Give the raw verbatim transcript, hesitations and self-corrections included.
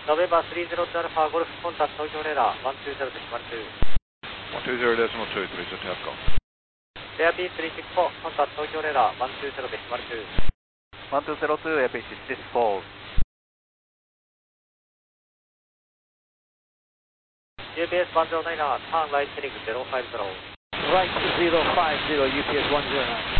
November three zero two Alpha Golf contact Tokyo radar one two zero decimal two. one two zero decimal two, three zero two Echo. Airbeam three six four contact Tokyo radar one two zero decimal two. one two zero two, Airbeam six six four. U P S one zero nine, turn right heading zero five zero. Right zero five zero, U P S one zero nine.